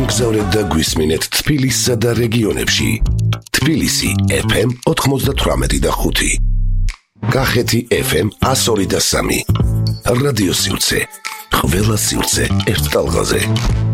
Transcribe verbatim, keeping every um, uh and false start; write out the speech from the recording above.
გამგზავრეთ და გვისმინეთ თბილისსა და რეგიონებში. თბილისი ეფ ემ ოთხმოცდათვრამეტი და ხუთი. კახეთი ეფ ემ εκατო ორი და სამი. რადიო სივრცე. ყველა სივრცე ერთ ტალღაზე.